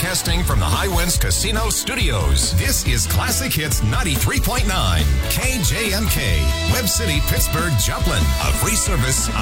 Broadcasting from the Highwinds Casino Studios, this is Classic Hits 93.9 KJMK, Web City, Pittsburgh, Joplin. A free service